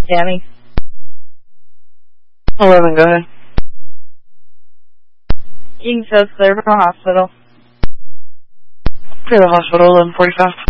Tammy. 11, go ahead. King says clear for hospital. Clear the hospital, 11:45.